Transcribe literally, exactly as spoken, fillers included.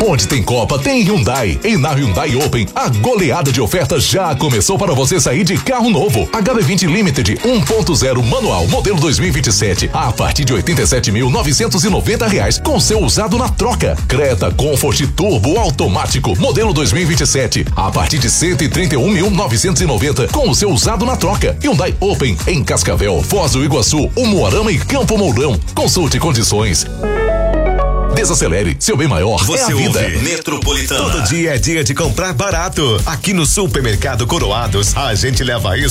Onde tem Copa, tem Hyundai. E na Hyundai Open, a goleada de ofertas já começou para você sair de carro novo. H B vinte Limited um ponto zero manual, modelo dois mil e vinte e sete, a partir de oitenta e sete mil novecentos e noventa reais, com seu usado na troca. Creta Comfort Turbo automático, modelo dois mil e vinte e sete, a partir de cento e trinta e um mil novecentos e noventa, com o seu usado na troca. Hyundai Open em Cascavel, Foz do Iguaçu, Umuarama e Campo Mourão. Consulte condições. Desacelere, seu bem maior Você é a vida. ouve Metropolitana. Todo dia é dia de comprar barato. Aqui no Supermercado Coroados, a gente leva isso